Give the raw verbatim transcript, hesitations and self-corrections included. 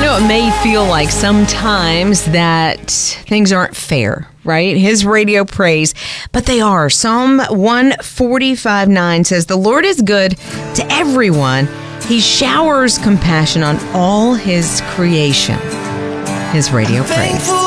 know, it may feel like sometimes that things aren't fair, right? His radio praise, but they are. Psalm one forty-five nine says, "The Lord is good to everyone. He showers compassion on all his creation." His radio praise.